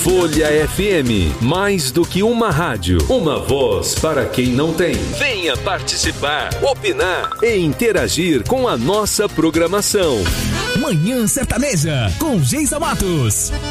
Folha FM, mais do que uma rádio, uma voz para quem não tem. Venha participar, opinar e interagir com a nossa programação. Manhã Sertaneja, com Geisa Matos.